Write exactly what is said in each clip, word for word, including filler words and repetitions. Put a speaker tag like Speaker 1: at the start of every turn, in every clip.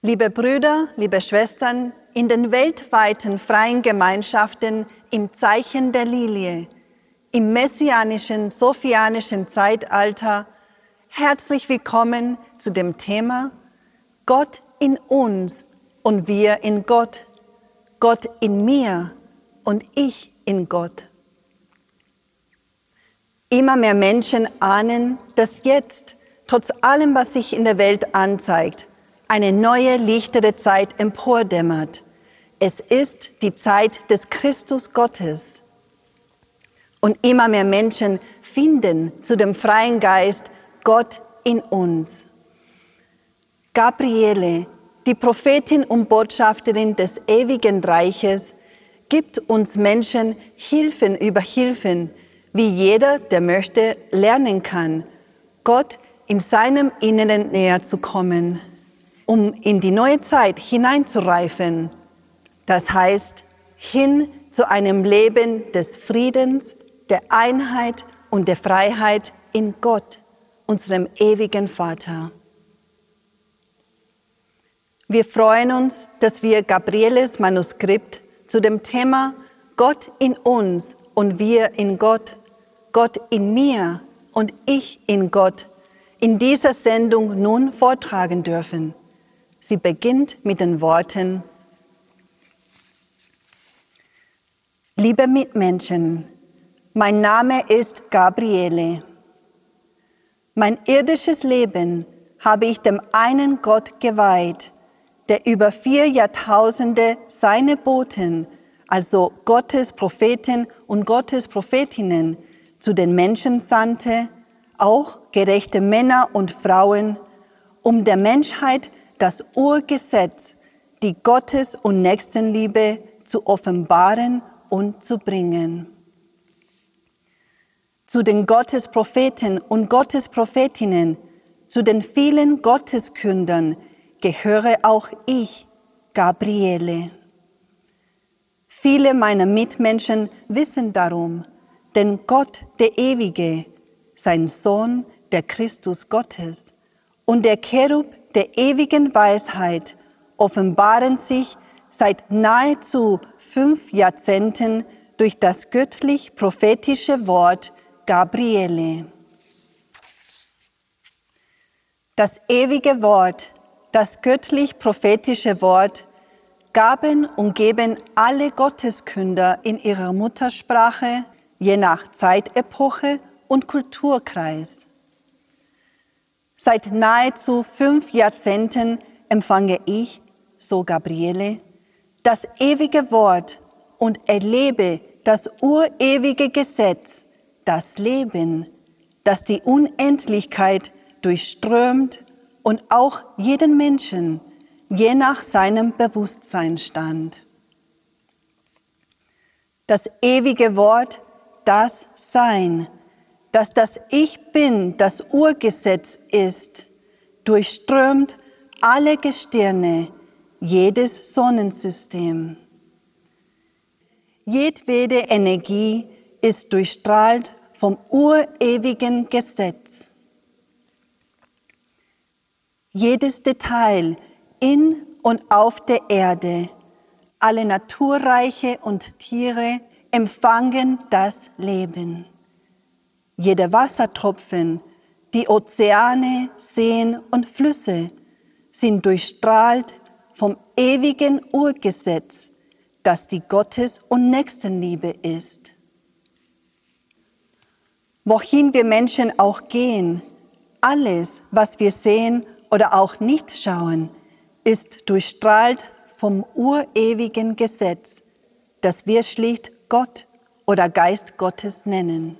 Speaker 1: Liebe Brüder, liebe Schwestern, in den weltweiten freien Gemeinschaften im Zeichen der Lilie, im messianischen, sophianischen Zeitalter, herzlich willkommen zu dem Thema Gott in uns und wir in Gott, Gott in mir und ich in Gott. Immer mehr Menschen ahnen, dass jetzt, trotz allem, was sich in der Welt anzeigt, eine neue, lichtere Zeit empordämmert. Es ist die Zeit des Christus Gottes. Und immer mehr Menschen finden zu dem freien Geist Gott in uns. Gabriele, die Prophetin und Botschafterin des ewigen Reiches, gibt uns Menschen Hilfen über Hilfen, wie jeder, der möchte, lernen kann, Gott in seinem Inneren näher zu kommen, um in die neue Zeit hineinzureifen. Das heißt, hin zu einem Leben des Friedens, der Einheit und der Freiheit in Gott, unserem ewigen Vater. Wir freuen uns, dass wir Gabrieles Manuskript zu dem Thema Gott in uns und wir in Gott, Gott in mir und ich in Gott in dieser Sendung nun vortragen dürfen. Sie beginnt mit den Worten: Liebe Mitmenschen, mein Name ist Gabriele. Mein irdisches Leben habe ich dem einen Gott geweiht, der über vier Jahrtausende seine Boten, also Gottes Propheten und Gottes Prophetinnen, zu den Menschen sandte, auch gerechte Männer und Frauen, um der Menschheit das Urgesetz, die Gottes- und Nächstenliebe zu offenbaren und zu bringen. Zu den Gottespropheten und Gottesprophetinnen, zu den vielen Gotteskündern gehöre auch ich, Gabriele. Viele meiner Mitmenschen wissen darum, denn Gott, der Ewige, sein Sohn, der Christus Gottes, und der Cherub der ewigen Weisheit offenbaren sich seit nahezu fünf Jahrzehnten durch das göttlich-prophetische Wort Gabriele. Das ewige Wort, das göttlich-prophetische Wort, gaben und geben alle Gotteskünder in ihrer Muttersprache, je nach Zeitepoche und Kulturkreis. Seit nahezu fünf Jahrzehnten empfange ich, so Gabriele, das ewige Wort und erlebe das urewige Gesetz, das Leben, das die Unendlichkeit durchströmt und auch jeden Menschen, je nach seinem Bewusstseinsstand. Das ewige Wort, das Sein, dass das Ich Bin das Urgesetz ist, durchströmt alle Gestirne, jedes Sonnensystem. Jedwede Energie ist durchstrahlt vom urewigen Gesetz. Jedes Detail in und auf der Erde, alle Naturreiche und Tiere empfangen das Leben. Jeder Wassertropfen, die Ozeane, Seen und Flüsse sind durchstrahlt vom ewigen Urgesetz, das die Gottes- und Nächstenliebe ist. Wohin wir Menschen auch gehen, alles, was wir sehen oder auch nicht schauen, ist durchstrahlt vom urewigen Gesetz, das wir schlicht Gott oder Geist Gottes nennen.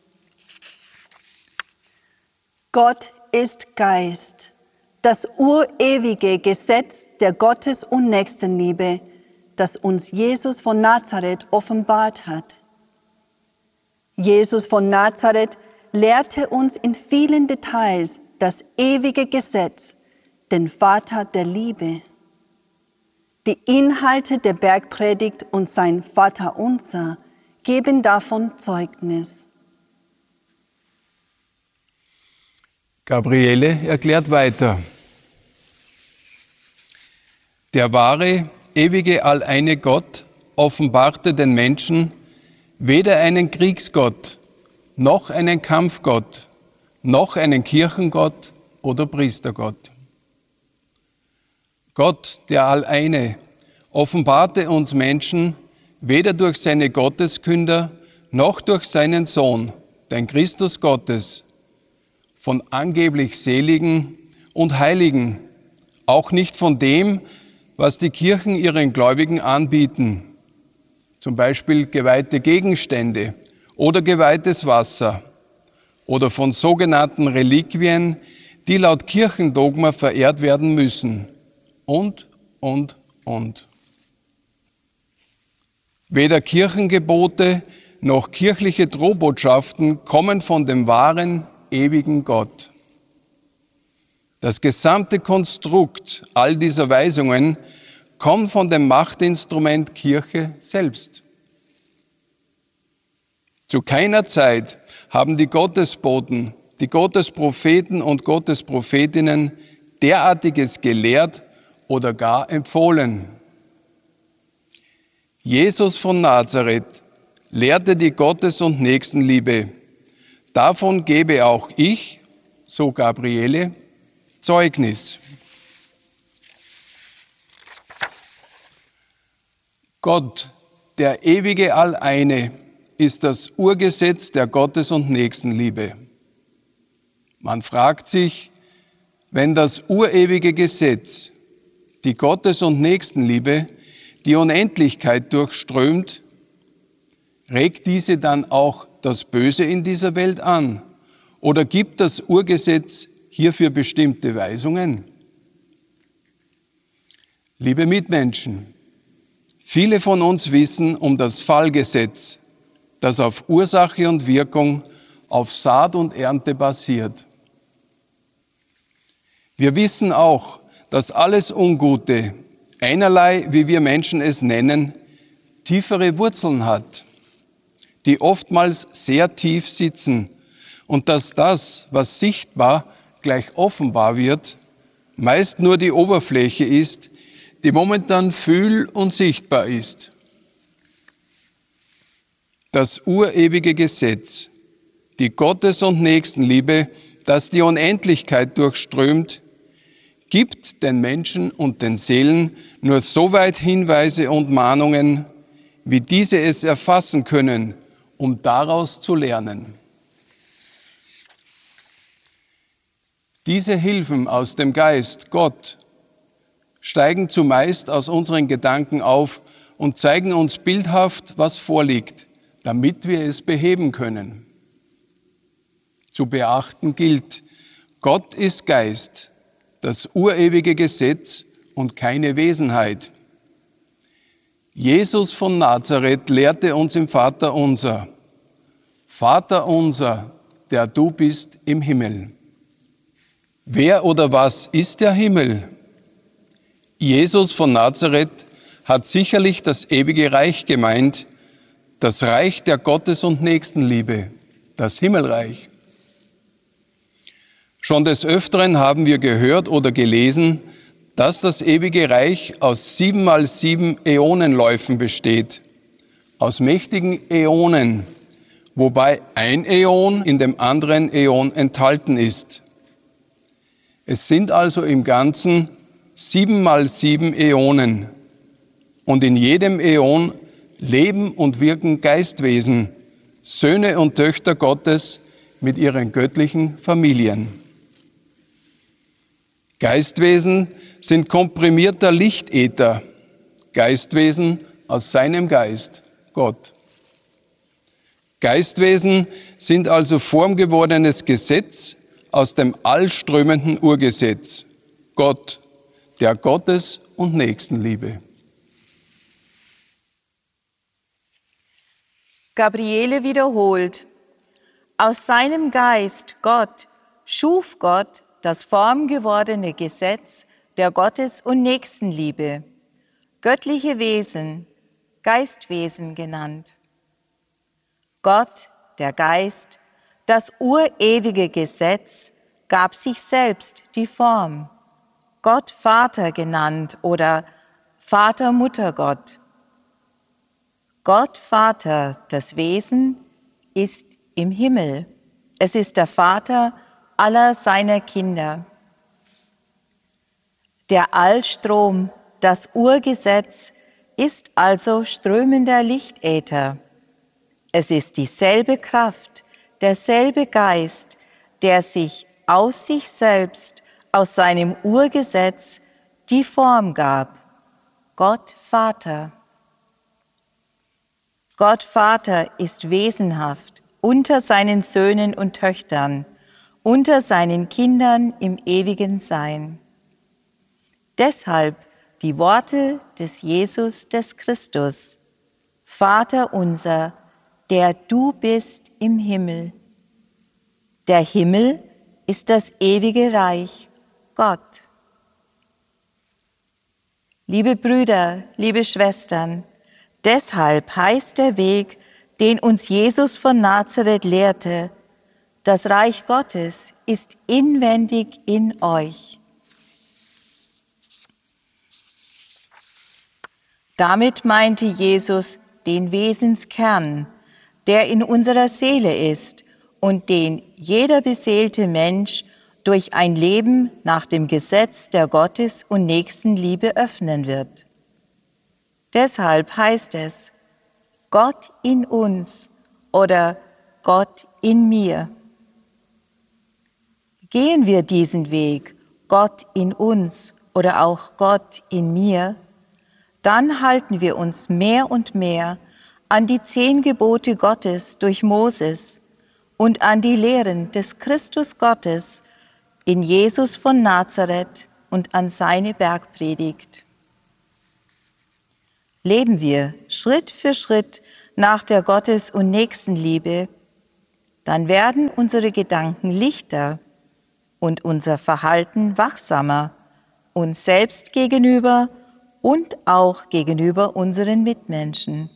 Speaker 1: Gott ist Geist, das urewige Gesetz der Gottes- und Nächstenliebe, das uns Jesus von Nazareth offenbart hat. Jesus von Nazareth lehrte uns in vielen Details das ewige Gesetz, den Vater der Liebe. Die Inhalte der Bergpredigt und sein Vaterunser geben davon Zeugnis.
Speaker 2: Gabriele erklärt weiter. Der wahre, ewige, alleine Gott offenbarte den Menschen weder einen Kriegsgott, noch einen Kampfgott, noch einen Kirchengott oder Priestergott. Gott, der Alleine, offenbarte uns Menschen weder durch seine Gotteskünder, noch durch seinen Sohn, den Christus Gottes, von angeblich Seligen und Heiligen, auch nicht von dem, was die Kirchen ihren Gläubigen anbieten, zum Beispiel geweihte Gegenstände oder geweihtes Wasser, oder von sogenannten Reliquien, die laut Kirchendogma verehrt werden müssen, und, und, und. Weder Kirchengebote noch kirchliche Drohbotschaften kommen von dem wahren, ewigen Gott. Das gesamte Konstrukt all dieser Weisungen kommt von dem Machtinstrument Kirche selbst. Zu keiner Zeit haben die Gottesboten, die Gottespropheten und Gottesprophetinnen derartiges gelehrt oder gar empfohlen. Jesus von Nazareth lehrte die Gottes- und Nächstenliebe. Davon gebe auch ich, so Gabriele, Zeugnis. Gott, der ewige Alleine, ist das Urgesetz der Gottes- und Nächstenliebe. Man fragt sich, wenn das urewige Gesetz, die Gottes- und Nächstenliebe, die Unendlichkeit durchströmt, regt diese dann auch das Böse in dieser Welt an? Oder gibt das Urgesetz hierfür bestimmte Weisungen? Liebe Mitmenschen, viele von uns wissen um das Fallgesetz, das auf Ursache und Wirkung, auf Saat und Ernte basiert. Wir wissen auch, dass alles Ungute, einerlei, wie wir Menschen es nennen, tiefere Wurzeln hat, die oftmals sehr tief sitzen, und dass das, was sichtbar gleich offenbar wird, meist nur die Oberfläche ist, die momentan fühl- und sichtbar ist. Das urewige Gesetz, die Gottes- und Nächstenliebe, das die Unendlichkeit durchströmt, gibt den Menschen und den Seelen nur so weit Hinweise und Mahnungen, wie diese es erfassen können, um daraus zu lernen. Diese Hilfen aus dem Geist, Gott, steigen zumeist aus unseren Gedanken auf und zeigen uns bildhaft, was vorliegt, damit wir es beheben können. Zu beachten gilt, Gott ist Geist, das urewige Gesetz und keine Wesenheit. Jesus von Nazareth lehrte uns im Vaterunser: Vater unser, der du bist im Himmel. Wer oder was ist der Himmel? Jesus von Nazareth hat sicherlich das ewige Reich gemeint, das Reich der Gottes- und Nächstenliebe, das Himmelreich. Schon des Öfteren haben wir gehört oder gelesen, dass das ewige Reich aus sieben mal sieben Äonenläufen besteht, aus mächtigen Äonen, wobei ein Äon in dem anderen Äon enthalten ist. Es sind also im Ganzen sieben mal sieben Äonen, und in jedem Äon leben und wirken Geistwesen, Söhne und Töchter Gottes mit ihren göttlichen Familien. Geistwesen sind komprimierter Lichtäther, Geistwesen aus seinem Geist, Gott. Geistwesen sind also formgewordenes Gesetz aus dem allströmenden Urgesetz, Gott, der Gottes- und Nächstenliebe.
Speaker 3: Gabriele wiederholt: Aus seinem Geist, Gott, schuf Gott das formgewordene Gesetz der Gottes- und Nächstenliebe, göttliche Wesen, Geistwesen genannt. Gott, der Geist, das urewige Gesetz, gab sich selbst die Form, Gott Vater genannt oder Vater, Mutter Gott. Gott, Vater, das Wesen, ist im Himmel. Es ist der Vater aller seiner Kinder. Der Allstrom, das Urgesetz, ist also strömender Lichtäther. Es ist dieselbe Kraft, derselbe Geist, der sich aus sich selbst, aus seinem Urgesetz, die Form gab. Gott Vater. Gott Vater ist wesenhaft unter seinen Söhnen und Töchtern, unter seinen Kindern im ewigen Sein. Deshalb die Worte des Jesus, des Christus: Vater unser, der du bist im Himmel. Der Himmel ist das ewige Reich, Gott. Liebe Brüder, liebe Schwestern, deshalb heißt der Weg, den uns Jesus von Nazareth lehrte: Das Reich Gottes ist inwendig in euch. Damit meinte Jesus den Wesenskern, der in unserer Seele ist und den jeder beseelte Mensch durch ein Leben nach dem Gesetz der Gottes- und Nächstenliebe öffnen wird. Deshalb heißt es: Gott in uns oder Gott in mir. Gehen wir diesen Weg, Gott in uns oder auch Gott in mir, dann halten wir uns mehr und mehr an die zehn Gebote Gottes durch Moses und an die Lehren des Christus Gottes in Jesus von Nazareth und an seine Bergpredigt. Leben wir Schritt für Schritt nach der Gottes- und Nächstenliebe, dann werden unsere Gedanken lichter und unser Verhalten wachsamer, uns selbst gegenüber und auch gegenüber unseren Mitmenschen.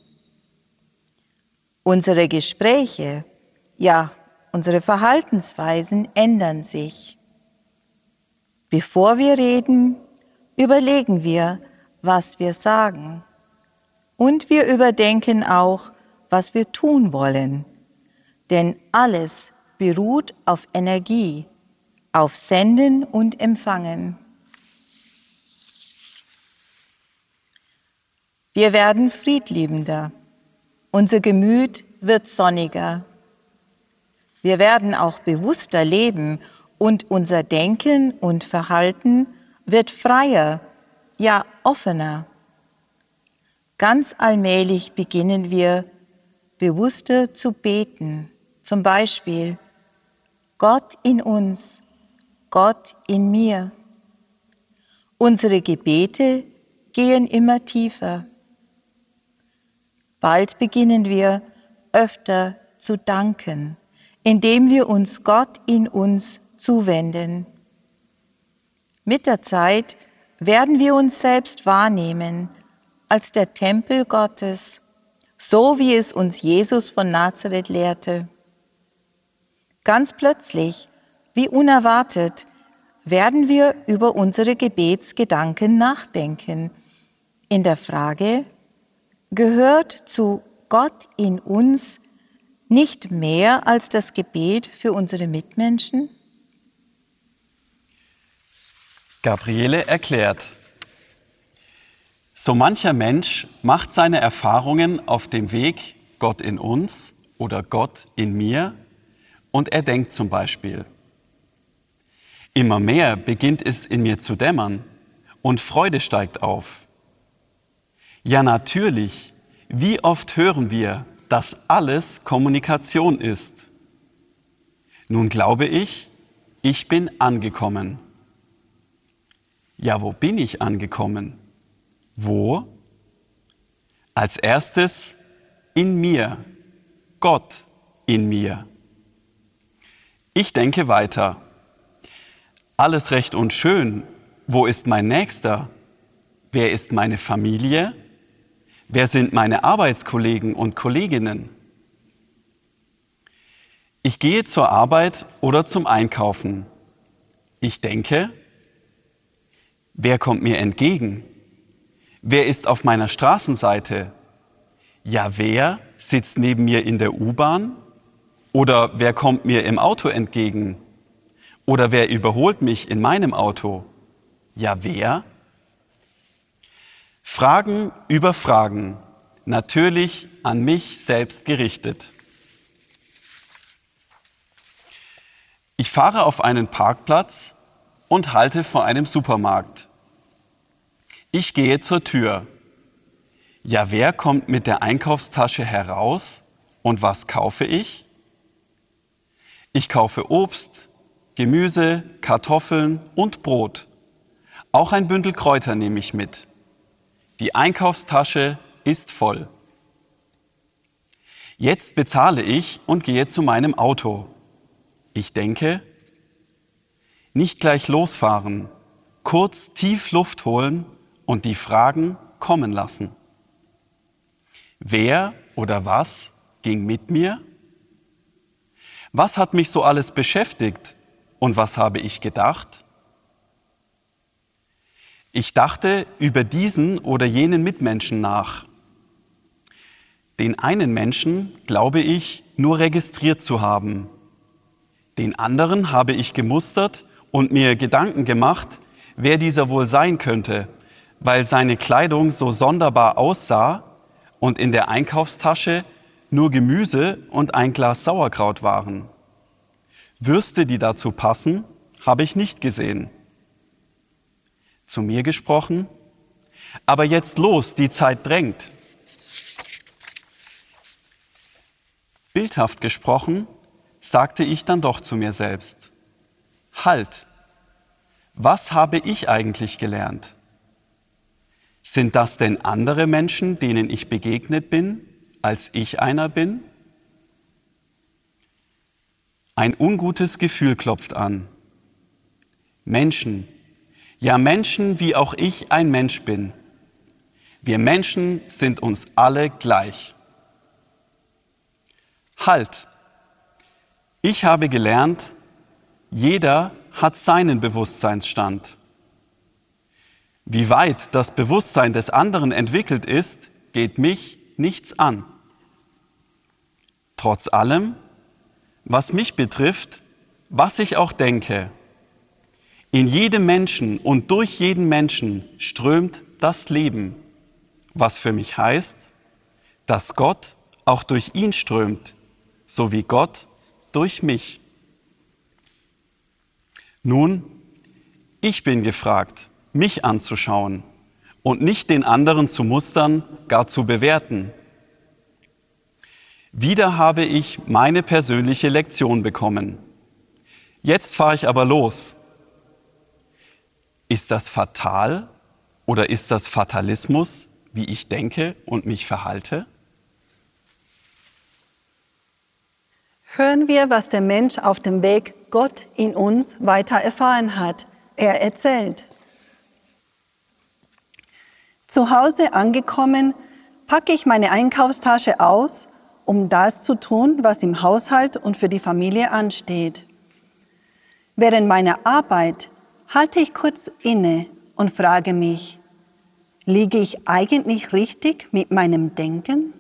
Speaker 3: Unsere Gespräche, ja, unsere Verhaltensweisen ändern sich. Bevor wir reden, überlegen wir, was wir sagen. Und wir überdenken auch, was wir tun wollen. Denn alles beruht auf Energie, auf Senden und Empfangen. Wir werden friedliebender, unser Gemüt wird sonniger. Wir werden auch bewusster leben und unser Denken und Verhalten wird freier, ja offener. Ganz allmählich beginnen wir, bewusster zu beten, zum Beispiel: Gott in uns, Gott in mir. Unsere Gebete gehen immer tiefer. Bald beginnen wir, öfter zu danken, indem wir uns Gott in uns zuwenden. Mit der Zeit werden wir uns selbst wahrnehmen als der Tempel Gottes, so wie es uns Jesus von Nazareth lehrte. Ganz plötzlich, wie unerwartet, werden wir über unsere Gebetsgedanken nachdenken, in der Frage: Gehört zu Gott in uns nicht mehr als das Gebet für unsere Mitmenschen?
Speaker 4: Gabriele erklärt: So mancher Mensch macht seine Erfahrungen auf dem Weg Gott in uns oder Gott in mir und er denkt zum Beispiel: Immer mehr beginnt es in mir zu dämmern und Freude steigt auf. Ja, natürlich, wie oft hören wir, dass alles Kommunikation ist. Nun glaube ich, ich bin angekommen. Ja, wo bin ich angekommen? Wo? Als erstes in mir, Gott in mir. Ich denke weiter. Alles recht und schön, wo ist mein Nächster? Wer ist meine Familie? Wer sind meine Arbeitskollegen und Kolleginnen? Ich gehe zur Arbeit oder zum Einkaufen. Ich denke, wer kommt mir entgegen? Wer ist auf meiner Straßenseite? Ja, wer sitzt neben mir in der U-Bahn? Oder wer kommt mir im Auto entgegen? Oder wer überholt mich in meinem Auto? Ja, wer? Fragen über Fragen, natürlich an mich selbst gerichtet. Ich fahre auf einen Parkplatz und halte vor einem Supermarkt. Ich gehe zur Tür. Ja, wer kommt mit der Einkaufstasche heraus und was kaufe ich? Ich kaufe Obst, Gemüse, Kartoffeln und Brot. Auch ein Bündel Kräuter nehme ich mit. Die Einkaufstasche ist voll. Jetzt bezahle ich und gehe zu meinem Auto. Ich denke, nicht gleich losfahren, kurz tief Luft holen und die Fragen kommen lassen. Wer oder was ging mit mir? Was hat mich so alles beschäftigt und was habe ich gedacht? Ich dachte über diesen oder jenen Mitmenschen nach. Den einen Menschen glaube ich nur registriert zu haben. Den anderen habe ich gemustert und mir Gedanken gemacht, wer dieser wohl sein könnte, weil seine Kleidung so sonderbar aussah und in der Einkaufstasche nur Gemüse und ein Glas Sauerkraut waren. Würste, die dazu passen, habe ich nicht gesehen. Zu mir gesprochen, aber jetzt los, die Zeit drängt. Bildhaft gesprochen, sagte ich dann doch zu mir selbst, halt, was habe ich eigentlich gelernt? Sind das denn andere Menschen, denen ich begegnet bin, als ich einer bin? Ein ungutes Gefühl klopft an. Menschen, ja Menschen, wie auch ich ein Mensch bin. Wir Menschen sind uns alle gleich. Halt! Ich habe gelernt, jeder hat seinen Bewusstseinsstand. Wie weit das Bewusstsein des anderen entwickelt ist, geht mich nichts an. Trotz allem, was mich betrifft, was ich auch denke, in jedem Menschen und durch jeden Menschen strömt das Leben, was für mich heißt, dass Gott auch durch ihn strömt, so wie Gott durch mich. Nun, ich bin gefragt, mich anzuschauen und nicht den anderen zu mustern, gar zu bewerten. Wieder habe ich meine persönliche Lektion bekommen. Jetzt fahre ich aber los. Ist das fatal oder ist das Fatalismus, wie ich denke und mich verhalte?
Speaker 1: Hören wir, was der Mensch auf dem Weg Gott in uns weiter erfahren hat. Er erzählt. Zu Hause angekommen, packe ich meine Einkaufstasche aus, um das zu tun, was im Haushalt und für die Familie ansteht. Während meiner Arbeit halte ich kurz inne und frage mich, liege ich eigentlich richtig mit meinem Denken?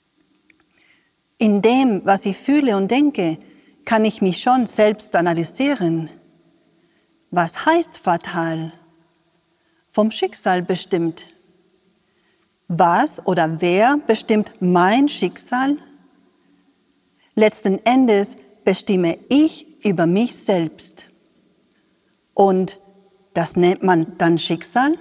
Speaker 1: In dem, was ich fühle und denke, kann ich mich schon selbst analysieren. Was heißt fatal? Vom Schicksal bestimmt. Was oder wer bestimmt mein Schicksal? Letzten Endes bestimme ich über mich selbst. Und das nennt man dann Schicksal?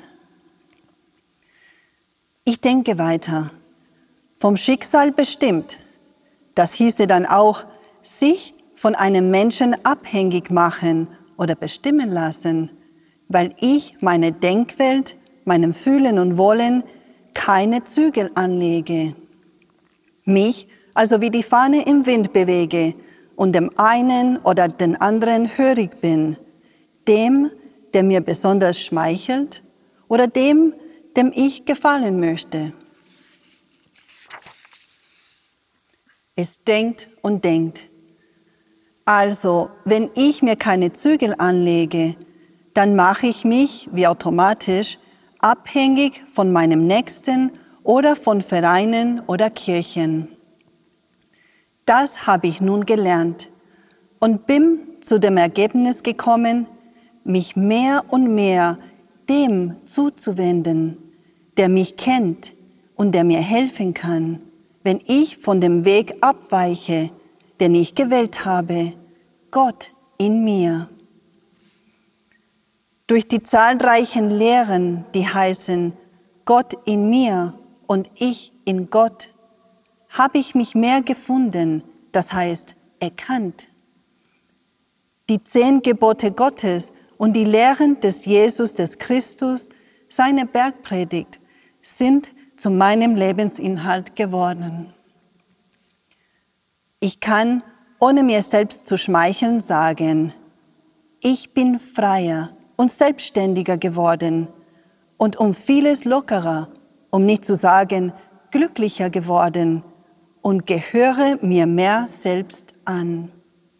Speaker 1: Ich denke weiter. Vom Schicksal bestimmt. Das hieße dann auch, sich von einem Menschen abhängig machen oder bestimmen lassen, weil ich meine Denkwelt, meinem Fühlen und Wollen keine Zügel anlege. Mich also wie die Fahne im Wind bewege und dem einen oder den anderen hörig bin, dem, der mir besonders schmeichelt oder dem, dem ich gefallen möchte. Es denkt und denkt. Also, wenn ich mir keine Zügel anlege, dann mache ich mich, wie automatisch, abhängig von meinem Nächsten oder von Vereinen oder Kirchen. Das habe ich nun gelernt und bin zu dem Ergebnis gekommen, mich mehr und mehr dem zuzuwenden, der mich kennt und der mir helfen kann, wenn ich von dem Weg abweiche, den ich gewählt habe, Gott in mir. Durch die zahlreichen Lehren, die heißen Gott in mir und ich in Gott, habe ich mich mehr gefunden, das heißt erkannt. Die zehn Gebote Gottes und die Lehren des Jesus, des Christus, seine Bergpredigt, sind zu meinem Lebensinhalt geworden. Ich kann, ohne mir selbst zu schmeicheln, sagen, ich bin freier und selbstständiger geworden und um vieles lockerer, um nicht zu sagen glücklicher geworden und gehöre mir mehr selbst an.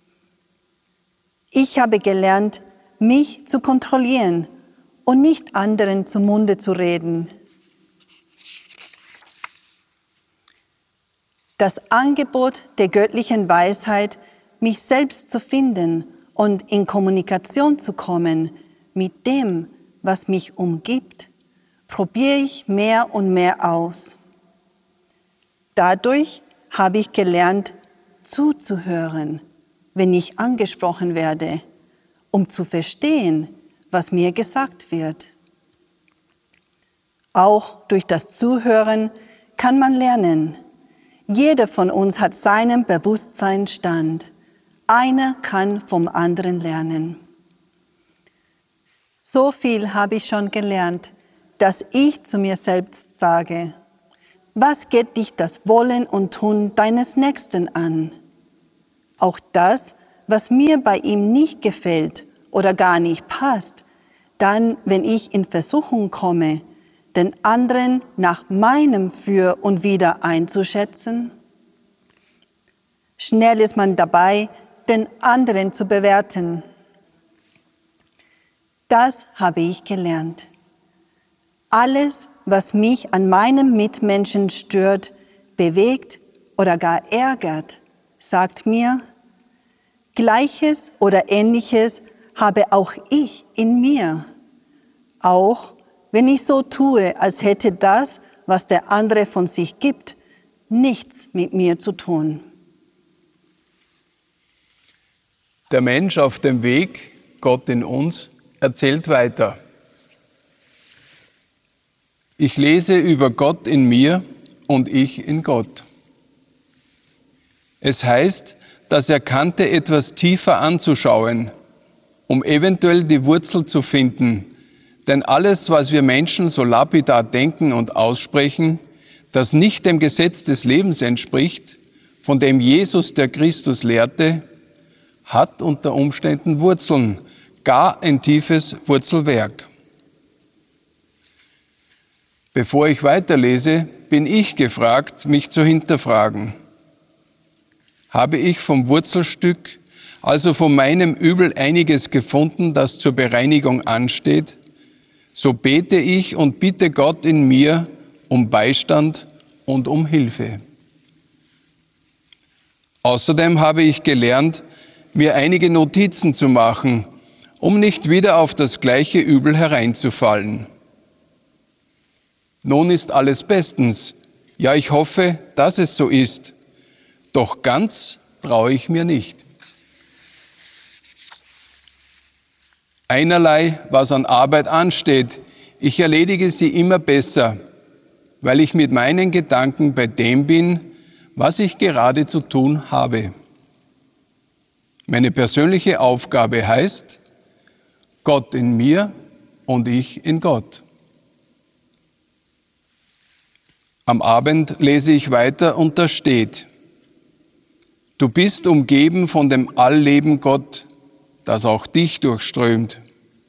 Speaker 1: Ich habe gelernt, mich zu kontrollieren und nicht anderen zum Munde zu reden. Das Angebot der göttlichen Weisheit, mich selbst zu finden und in Kommunikation zu kommen mit dem, was mich umgibt, probiere ich mehr und mehr aus. Dadurch habe ich gelernt, zuzuhören, wenn ich angesprochen werde, um zu verstehen, was mir gesagt wird. Auch durch das Zuhören kann man lernen. Jeder von uns hat seinen Bewusstseinsstand. Einer kann vom anderen lernen. So viel habe ich schon gelernt, dass ich zu mir selbst sage, was geht dich das Wollen und Tun deines Nächsten an? Auch das, was mir bei ihm nicht gefällt oder gar nicht passt, dann, wenn ich in Versuchung komme, den anderen nach meinem Für und Wider einzuschätzen? Schnell ist man dabei, den anderen zu bewerten. Das habe ich gelernt. Alles, was mich an meinem Mitmenschen stört, bewegt oder gar ärgert, sagt mir, Gleiches oder Ähnliches habe auch ich in mir. Auch wenn ich so tue, als hätte das, was der andere von sich gibt, nichts mit mir zu tun.
Speaker 2: Der Mensch auf dem Weg, Gott in uns, erzählt weiter. Ich lese über Gott in mir und ich in Gott. Es heißt, dass er kannte, etwas tiefer anzuschauen, um eventuell die Wurzel zu finden. Denn alles, was wir Menschen so lapidar denken und aussprechen, das nicht dem Gesetz des Lebens entspricht, von dem Jesus der Christus lehrte, hat unter Umständen Wurzeln, gar ein tiefes Wurzelwerk. Bevor ich weiterlese, bin ich gefragt, mich zu hinterfragen. Habe ich vom Wurzelstück, also von meinem Übel, einiges gefunden, das zur Bereinigung ansteht? So bete ich und bitte Gott in mir um Beistand und um Hilfe. Außerdem habe ich gelernt, mir einige Notizen zu machen, um nicht wieder auf das gleiche Übel hereinzufallen. Nun ist alles bestens. Ja, ich hoffe, dass es so ist. Doch ganz traue ich mir nicht. Einerlei, was an Arbeit ansteht, ich erledige sie immer besser, weil ich mit meinen Gedanken bei dem bin, was ich gerade zu tun habe. Meine persönliche Aufgabe heißt, Gott in mir und ich in Gott. Am Abend lese ich weiter und da steht, du bist umgeben von dem Allleben Gott, das auch dich durchströmt.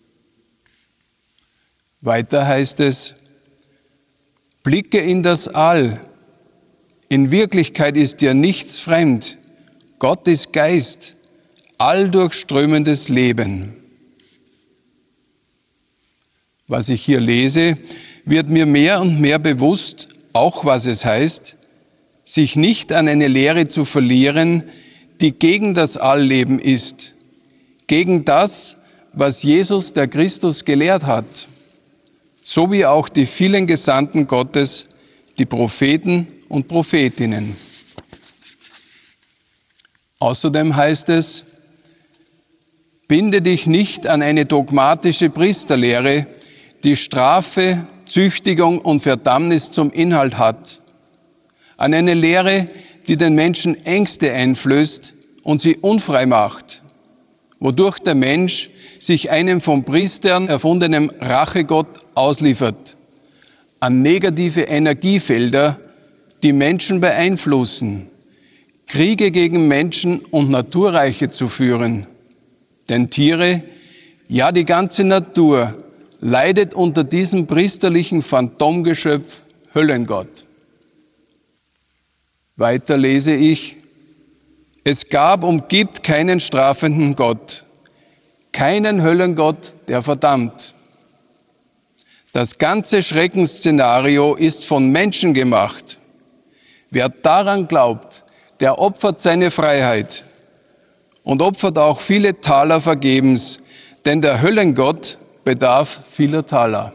Speaker 2: Weiter heißt es, blicke in das All. In Wirklichkeit ist dir nichts fremd. Gott ist Geist, alldurchströmendes Leben. Was ich hier lese, wird mir mehr und mehr bewusst, auch was es heißt, sich nicht an eine Lehre zu verlieren, die gegen das Allleben ist, gegen das, was Jesus, der Christus, gelehrt hat, so wie auch die vielen Gesandten Gottes, die Propheten und Prophetinnen. Außerdem heißt es, binde dich nicht an eine dogmatische Priesterlehre, die Strafe, Züchtigung und Verdammnis zum Inhalt hat, an eine Lehre, die den Menschen Ängste einflößt und sie unfrei macht, wodurch der Mensch sich einem von Priestern erfundenen Rachegott ausliefert, an negative Energiefelder, die Menschen beeinflussen, Kriege gegen Menschen und Naturreiche zu führen. Denn Tiere, ja die ganze Natur, leidet unter diesem priesterlichen Phantomgeschöpf Höllengott. Weiter lese ich, es gab und gibt keinen strafenden Gott, keinen Höllengott, der verdammt. Das ganze Schreckensszenario ist von Menschen gemacht. Wer daran glaubt, der opfert seine Freiheit und opfert auch viele Taler vergebens, denn der Höllengott bedarf vieler Taler.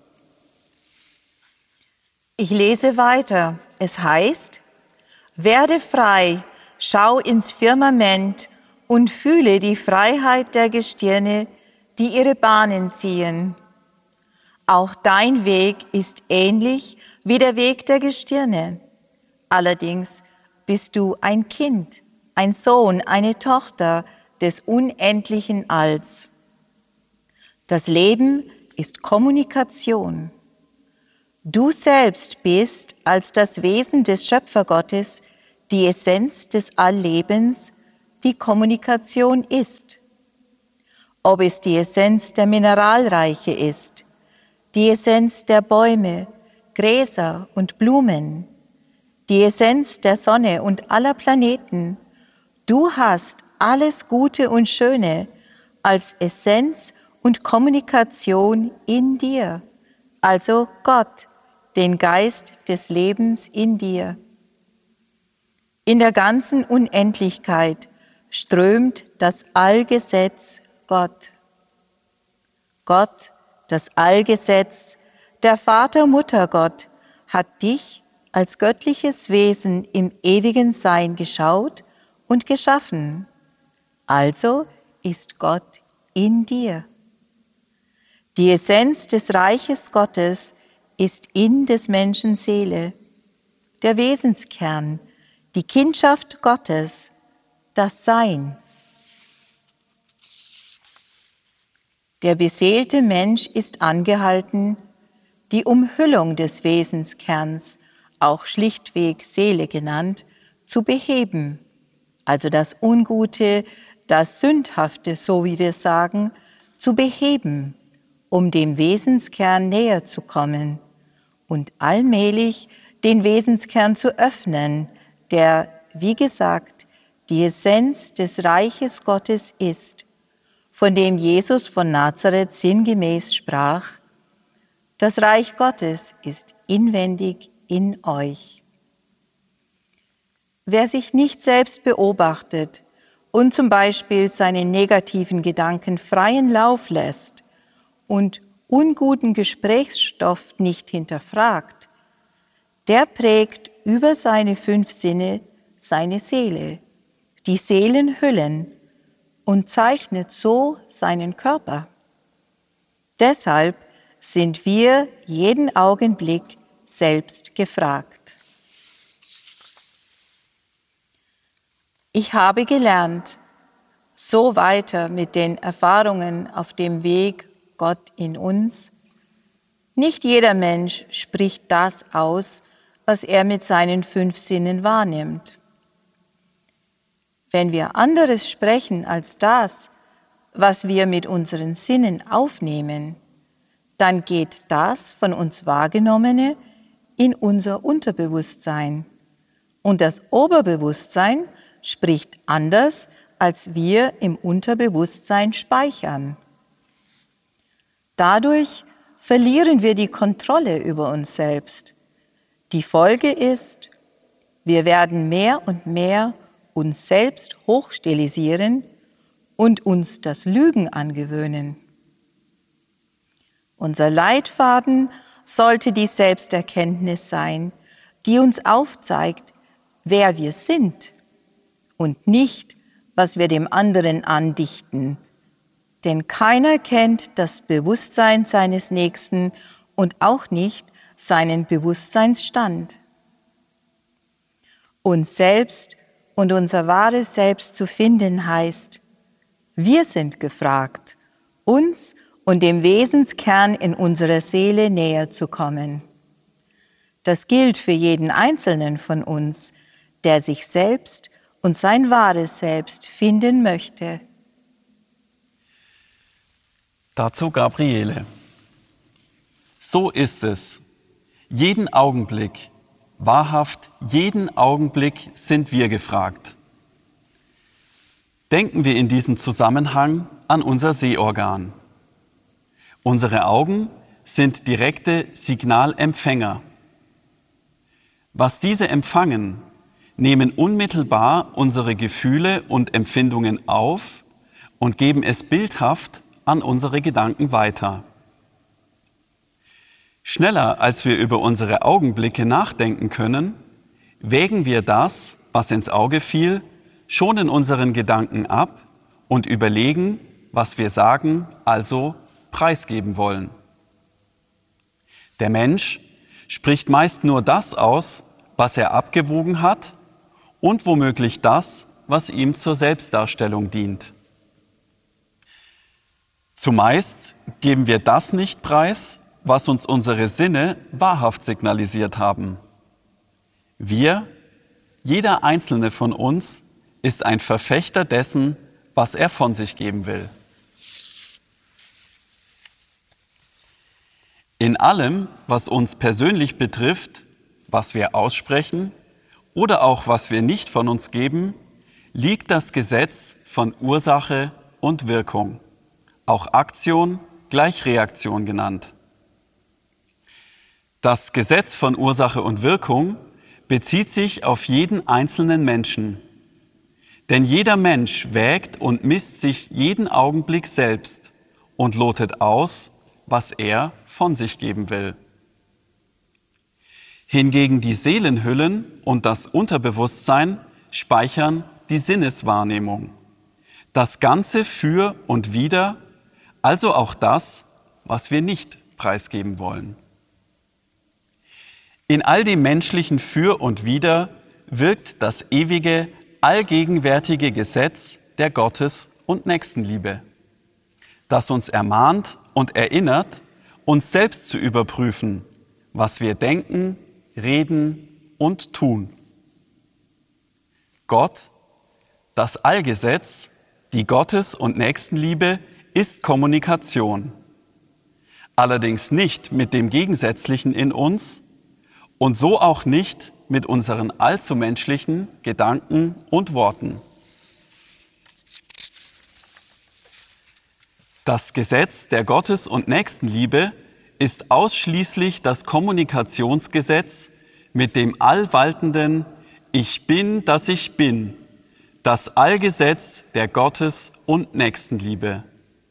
Speaker 3: Ich lese weiter. Es heißt, werde frei, schau ins Firmament und fühle die Freiheit der Gestirne, die ihre Bahnen ziehen. Auch dein Weg ist ähnlich wie der Weg der Gestirne. Allerdings bist du ein Kind, ein Sohn, eine Tochter des unendlichen Alls. Das Leben ist Kommunikation. Du selbst bist als das Wesen des Schöpfergottes die Essenz des Alllebens, die Kommunikation ist. Ob es die Essenz der Mineralreiche ist, die Essenz der Bäume, Gräser und Blumen, die Essenz der Sonne und aller Planeten, du hast alles Gute und Schöne als Essenz und Kommunikation in dir, also Gott, den Geist des Lebens in dir. In der ganzen Unendlichkeit strömt das Allgesetz Gott. Gott, das Allgesetz, der Vater-Mutter-Gott, hat dich als göttliches Wesen im ewigen Sein geschaut und geschaffen. Also ist Gott in dir. Die Essenz des Reiches Gottes ist in des Menschen Seele, der Wesenskern, die Kindschaft Gottes, das Sein. Der beseelte Mensch ist angehalten, die Umhüllung des Wesenskerns, auch schlichtweg Seele genannt, zu beheben, also das Ungute, das Sündhafte, so wie wir sagen, zu beheben, um dem Wesenskern näher zu kommen und allmählich den Wesenskern zu öffnen, der, wie gesagt, die Essenz des Reiches Gottes ist, von dem Jesus von Nazareth sinngemäß sprach, das Reich Gottes ist inwendig in euch. Wer sich nicht selbst beobachtet und zum Beispiel seine negativen Gedanken freien Lauf lässt und unguten Gesprächsstoff nicht hinterfragt, der prägt über seine fünf Sinne seine Seele, die Seelenhüllen, und zeichnet so seinen Körper. Deshalb sind wir jeden Augenblick selbst gefragt. Ich habe gelernt, so weiter mit den Erfahrungen auf dem Weg Gott in uns. Nicht jeder Mensch spricht das aus, was er mit seinen fünf Sinnen wahrnimmt. Wenn wir anderes sprechen als das, was wir mit unseren Sinnen aufnehmen, dann geht das von uns Wahrgenommene in unser Unterbewusstsein. Und das Oberbewusstsein spricht anders, als wir im Unterbewusstsein speichern. Dadurch verlieren wir die Kontrolle über uns selbst. Die Folge ist, wir werden mehr und mehr uns selbst hochstilisieren und uns das Lügen angewöhnen. Unser Leitfaden sollte die Selbsterkenntnis sein, die uns aufzeigt, wer wir sind und nicht, was wir dem anderen andichten. Denn keiner kennt das Bewusstsein seines Nächsten und auch nicht seinen Bewusstseinsstand. Uns selbst und unser wahres Selbst zu finden heißt, wir sind gefragt, uns und dem Wesenskern in unserer Seele näher zu kommen. Das gilt für jeden Einzelnen von uns, der sich selbst und sein wahres Selbst finden möchte.
Speaker 4: Dazu Gabriele. So ist es. Jeden Augenblick, wahrhaft jeden Augenblick sind wir gefragt. Denken wir in diesem Zusammenhang an unser Sehorgan. Unsere Augen sind direkte Signalempfänger. Was diese empfangen, nehmen unmittelbar unsere Gefühle und Empfindungen auf und geben es bildhaft an unsere Gedanken weiter. Schneller als wir über unsere Augenblicke nachdenken können, wägen wir das, was ins Auge fiel, schon in unseren Gedanken ab und überlegen, was wir sagen, also preisgeben wollen. Der Mensch spricht meist nur das aus, was er abgewogen hat und womöglich das, was ihm zur Selbstdarstellung dient. Zumeist geben wir das nicht preis, was uns unsere Sinne wahrhaft signalisiert haben. Wir, jeder einzelne von uns, ist ein Verfechter dessen, was er von sich geben will. In allem, was uns persönlich betrifft, was wir aussprechen oder auch was wir nicht von uns geben, liegt das Gesetz von Ursache und Wirkung, auch Aktion gleich Reaktion genannt. Das Gesetz von Ursache und Wirkung bezieht sich auf jeden einzelnen Menschen. Denn jeder Mensch wägt und misst sich jeden Augenblick selbst und lotet aus, was er von sich geben will. Hingegen die Seelenhüllen und das Unterbewusstsein speichern die Sinneswahrnehmung. Das Ganze für und wider, also auch das, was wir nicht preisgeben wollen. In all dem menschlichen Für und Wider wirkt das ewige, allgegenwärtige Gesetz der Gottes- und Nächstenliebe, das uns ermahnt und erinnert, uns selbst zu überprüfen, was wir denken, reden und tun. Gott, das Allgesetz, die Gottes- und Nächstenliebe ist Kommunikation. Allerdings nicht mit dem Gegensätzlichen in uns und so auch nicht mit unseren allzu menschlichen Gedanken und Worten. Das Gesetz der Gottes- und Nächstenliebe ist ausschließlich das Kommunikationsgesetz mit dem allwaltenden Ich bin, dass ich bin, das Allgesetz der Gottes- und Nächstenliebe.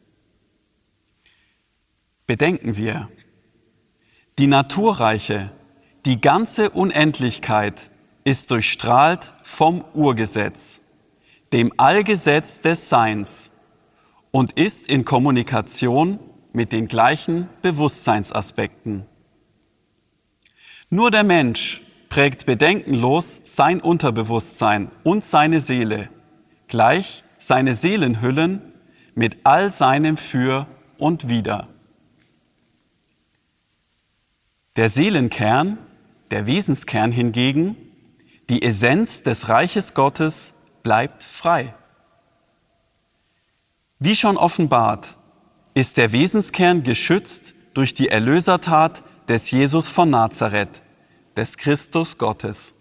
Speaker 4: Bedenken wir, die naturreiche, die ganze Unendlichkeit ist durchstrahlt vom Urgesetz, dem Allgesetz des Seins und ist in Kommunikation mit den gleichen Bewusstseinsaspekten. Nur der Mensch prägt bedenkenlos sein Unterbewusstsein und seine Seele, gleich seine Seelenhüllen mit all seinem Für und Wider. Der Seelenkern, der Wesenskern hingegen, die Essenz des Reiches Gottes, bleibt frei. Wie schon offenbart, ist der Wesenskern geschützt durch die Erlösertat des Jesus von Nazareth, des Christus Gottes.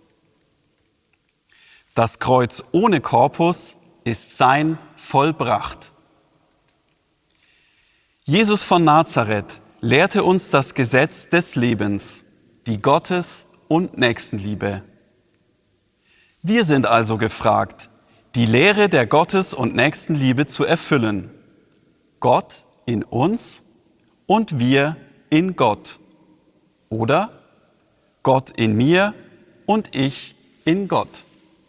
Speaker 4: Das Kreuz ohne Korpus ist sein vollbracht. Jesus von Nazareth lehrte uns das Gesetz des Lebens, die Gottes- und Nächstenliebe. Wir sind also gefragt, die Lehre der Gottes- und Nächstenliebe zu erfüllen. Gott in uns und wir in Gott. Oder Gott in mir und ich in Gott.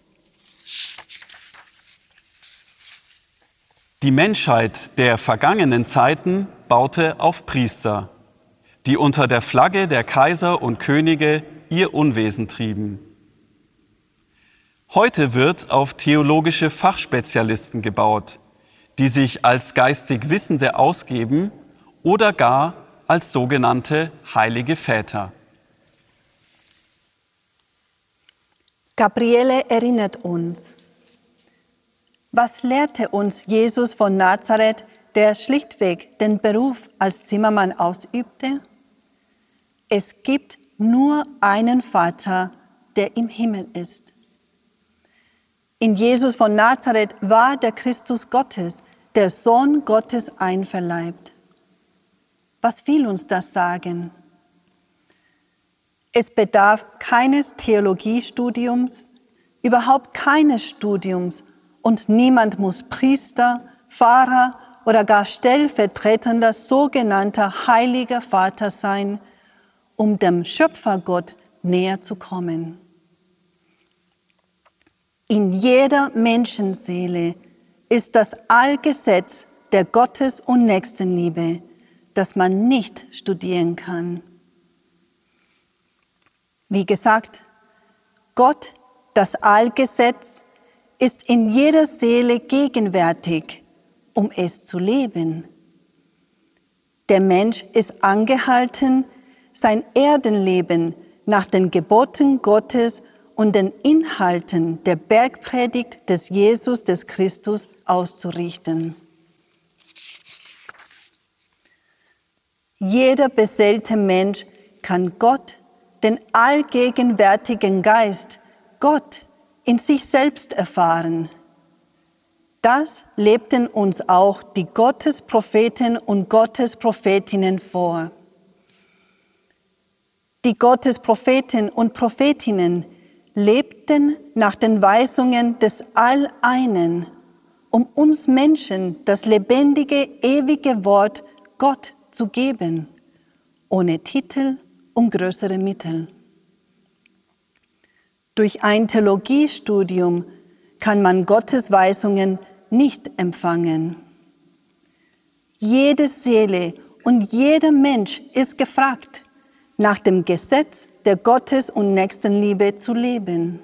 Speaker 4: Die Menschheit der vergangenen Zeiten baute auf Priester, die unter der Flagge der Kaiser und Könige ihr Unwesen trieben. Heute wird auf theologische Fachspezialisten gebaut, die sich als geistig Wissende ausgeben oder gar als sogenannte heilige Väter.
Speaker 1: Gabriele erinnert uns. Was lehrte uns Jesus von Nazareth, der schlichtweg den Beruf als Zimmermann ausübte? Es gibt nur einen Vater, der im Himmel ist. In Jesus von Nazareth war der Christus Gottes, der Sohn Gottes einverleibt. Was will uns das sagen? Es bedarf keines Theologiestudiums, überhaupt keines Studiums, und niemand muss Priester, Pfarrer oder gar stellvertretender sogenannter heiliger Vater sein, um dem Schöpfergott näher zu kommen. In jeder Menschenseele ist das Allgesetz der Gottes- und Nächstenliebe, das man nicht studieren kann. Wie gesagt, Gott, das Allgesetz, ist in jeder Seele gegenwärtig, um es zu leben. Der Mensch ist angehalten, sein Erdenleben nach den Geboten Gottes und den Inhalten der Bergpredigt des Jesus, des Christus, auszurichten. Jeder beseelte Mensch kann Gott, den allgegenwärtigen Geist, Gott, in sich selbst erfahren. Das lebten uns auch die Gottespropheten und Gottesprophetinnen vor. Die Gottespropheten und Prophetinnen lebten nach den Weisungen des Alleinen, um uns Menschen das lebendige, ewige Wort Gott zu geben, ohne Titel und größere Mittel. Durch ein Theologiestudium kann man Gottes Weisungen nicht empfangen. Jede Seele und jeder Mensch ist gefragt, nach dem Gesetz der Gottes- und Nächstenliebe zu leben.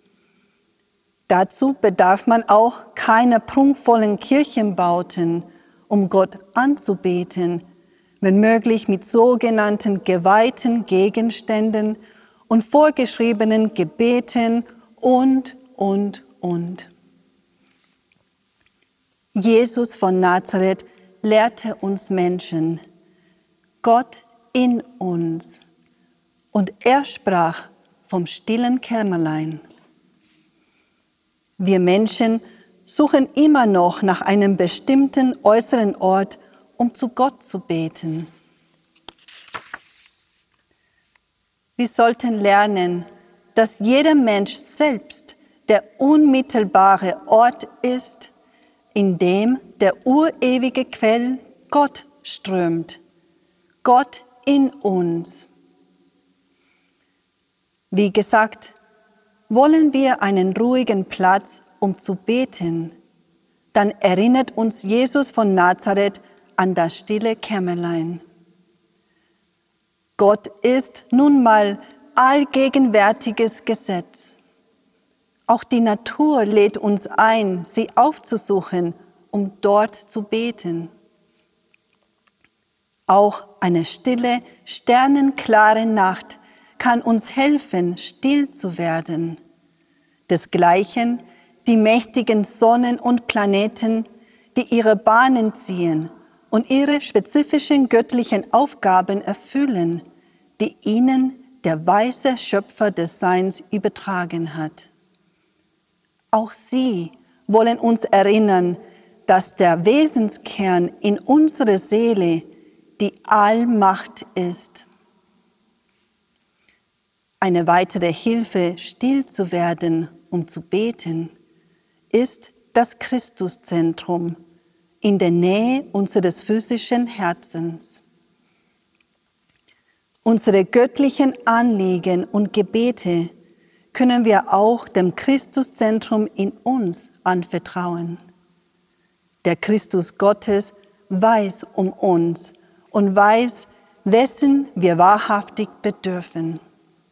Speaker 1: Dazu bedarf man auch keiner prunkvollen Kirchenbauten, um Gott anzubeten, wenn möglich mit sogenannten geweihten Gegenständen und vorgeschriebenen Gebeten und, und, und. Jesus von Nazareth lehrte uns Menschen, Gott in uns. Und er sprach vom stillen Kämmerlein. Wir Menschen suchen immer noch nach einem bestimmten äußeren Ort, um zu Gott zu beten. Wir sollten lernen, dass jeder Mensch selbst der unmittelbare Ort ist, in dem der urewige Quell Gott strömt, Gott in uns. Wie gesagt, wollen wir einen ruhigen Platz, um zu beten, dann erinnert uns Jesus von Nazareth an das stille Kämmerlein. Gott ist nun mal allgegenwärtiges Gesetz. Auch die Natur lädt uns ein, sie aufzusuchen, um dort zu beten. Auch eine stille, sternenklare Nacht kann uns helfen, still zu werden. Desgleichen die mächtigen Sonnen und Planeten, die ihre Bahnen ziehen und ihre spezifischen göttlichen Aufgaben erfüllen, die ihnen der weise Schöpfer des Seins übertragen hat. Auch sie wollen uns erinnern, dass der Wesenskern in unserer Seele die Allmacht ist. Eine weitere Hilfe, still zu werden, um zu beten, ist das Christuszentrum in der Nähe unseres physischen Herzens. Unsere göttlichen Anliegen und Gebete können wir auch dem Christuszentrum in uns anvertrauen. Der Christus Gottes weiß um uns und weiß, wessen wir wahrhaftig bedürfen.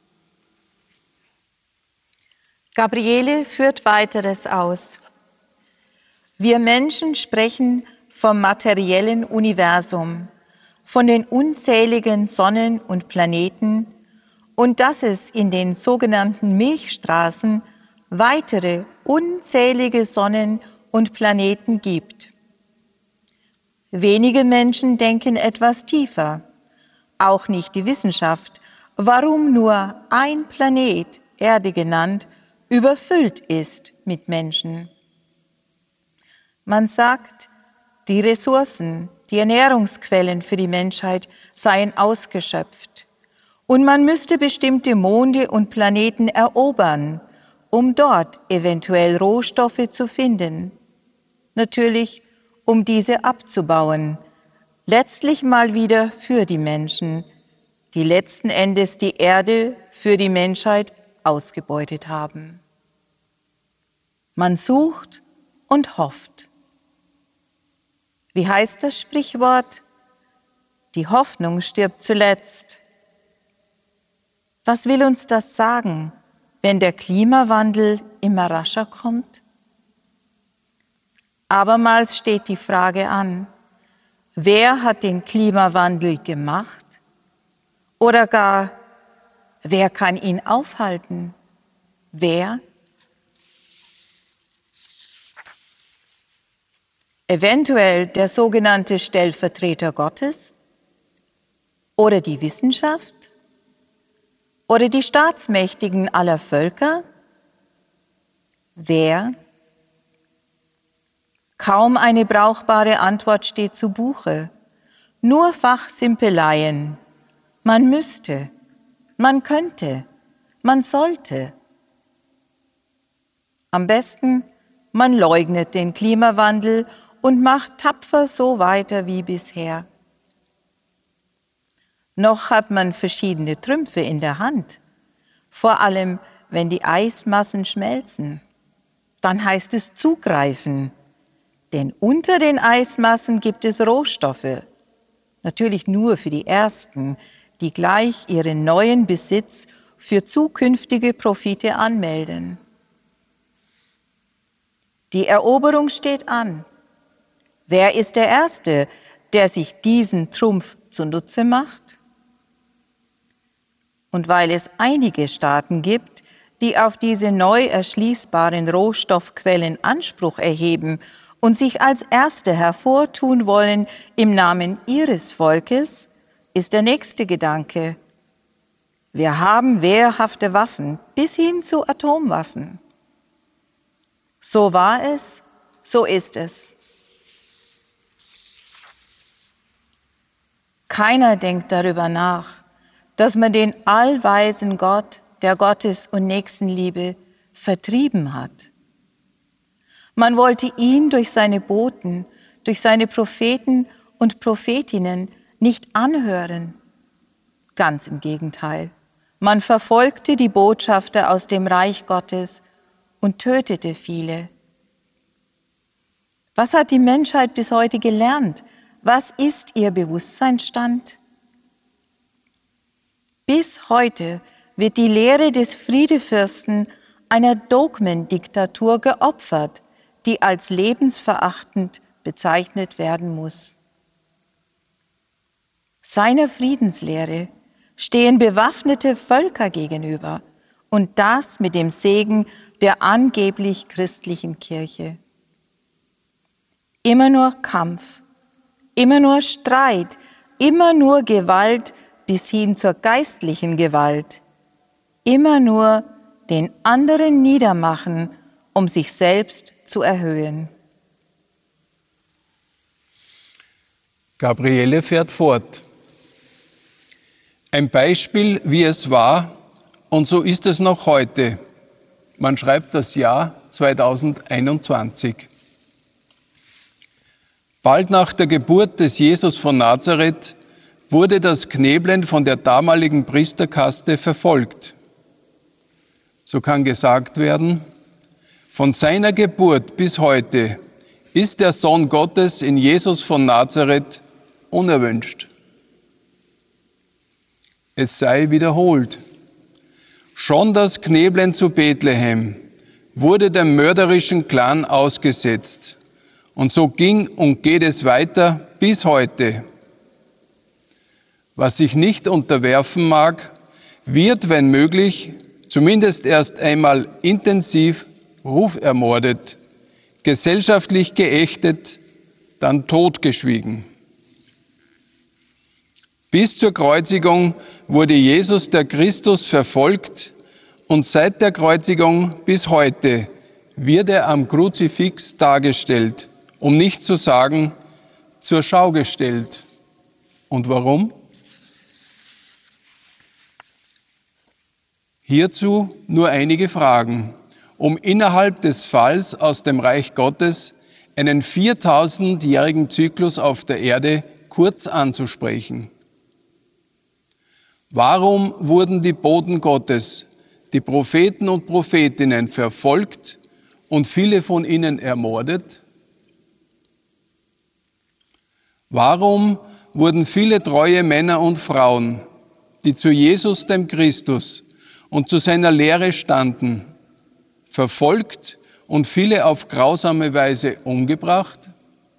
Speaker 3: Gabriele führt weiteres aus. Wir Menschen sprechen vom materiellen Universum, von den unzähligen Sonnen und Planeten und dass es in den sogenannten Milchstraßen weitere unzählige Sonnen und Planeten gibt. Wenige Menschen denken etwas tiefer, auch nicht die Wissenschaft, warum nur ein Planet, Erde genannt, überfüllt ist mit Menschen. Man sagt, die Ressourcen, die Ernährungsquellen für die Menschheit seien ausgeschöpft und man müsste bestimmte Monde und Planeten erobern, um dort eventuell Rohstoffe zu finden. Natürlich, um diese abzubauen, letztlich mal wieder für die Menschen, die letzten Endes die Erde für die Menschheit ausgebeutet haben. Man sucht und hofft. Wie heißt das Sprichwort? Die Hoffnung stirbt zuletzt. Was will uns das sagen, wenn der Klimawandel immer rascher kommt? Abermals steht die Frage an, wer hat den Klimawandel gemacht? Oder gar, wer kann ihn aufhalten? Wer? Eventuell der sogenannte Stellvertreter Gottes? Oder die Wissenschaft? Oder die Staatsmächtigen aller Völker? Wer? Kaum eine brauchbare Antwort steht zu Buche. Nur Fachsimpeleien. Man müsste, man könnte, man sollte. Am besten, man leugnet den Klimawandel und macht tapfer so weiter wie bisher. Noch hat man verschiedene Trümpfe in der Hand, vor allem wenn die Eismassen schmelzen. Dann heißt es zugreifen, denn unter den Eismassen gibt es Rohstoffe, natürlich nur für die Ersten, die gleich ihren neuen Besitz für zukünftige Profite anmelden. Die Eroberung steht an. Wer ist der Erste, der sich diesen Trumpf zunutze macht? Und weil es einige Staaten gibt, die auf diese neu erschließbaren Rohstoffquellen Anspruch erheben und sich als Erste hervortun wollen im Namen ihres Volkes, ist der nächste Gedanke: Wir haben wehrhafte Waffen bis hin zu Atomwaffen. So war es, so ist es. Keiner denkt darüber nach, dass man den allweisen Gott der Gottes- und Nächstenliebe vertrieben hat. Man wollte ihn durch seine Boten, durch seine Propheten und Prophetinnen nicht anhören. Ganz im Gegenteil. Man verfolgte die Botschafter aus dem Reich Gottes und tötete viele. Was hat die Menschheit bis heute gelernt? Was ist ihr Bewusstseinsstand? Bis heute wird die Lehre des Friedefürsten einer Dogmendiktatur geopfert, die als lebensverachtend bezeichnet werden muss. Seiner Friedenslehre stehen bewaffnete Völker gegenüber und das mit dem Segen der angeblich christlichen Kirche. Immer nur Kampf, immer nur Streit, immer nur Gewalt bis hin zur geistlichen Gewalt, immer nur den anderen niedermachen, um sich selbst zu erhöhen.
Speaker 2: Gabriele fährt fort. Ein Beispiel, wie es war, und so ist es noch heute. Man schreibt das Jahr zweitausendeinundzwanzig. Bald nach der Geburt des Jesus von Nazareth wurde das Knebeln von der damaligen Priesterkaste verfolgt. So kann gesagt werden, von seiner Geburt bis heute ist der Sohn Gottes in Jesus von Nazareth unerwünscht. Es sei wiederholt. Schon das Knebeln zu Bethlehem wurde dem mörderischen Clan ausgesetzt. Und so ging und geht es weiter bis heute. Was sich nicht unterwerfen mag, wird, wenn möglich, zumindest erst einmal intensiv rufermordet, gesellschaftlich geächtet, dann totgeschwiegen. Bis zur Kreuzigung wurde Jesus der Christus verfolgt und seit der Kreuzigung bis heute wird er am Kruzifix dargestellt, um nicht zu sagen, zur Schau gestellt. Und warum? Hierzu nur einige Fragen, um innerhalb des Falls aus dem Reich Gottes einen viertausendjährigen Zyklus auf der Erde kurz anzusprechen. Warum wurden die Boten Gottes, die Propheten und Prophetinnen, verfolgt und viele von ihnen ermordet? Warum wurden viele treue Männer und Frauen, die zu Jesus, dem Christus, und zu seiner Lehre standen, verfolgt und viele auf grausame Weise umgebracht?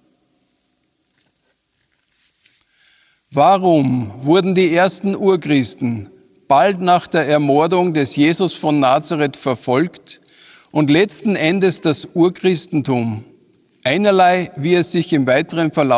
Speaker 2: Warum wurden die ersten Urchristen bald nach der Ermordung des Jesus von Nazareth verfolgt und letzten Endes das Urchristentum, einerlei, wie es sich im weiteren Verlauf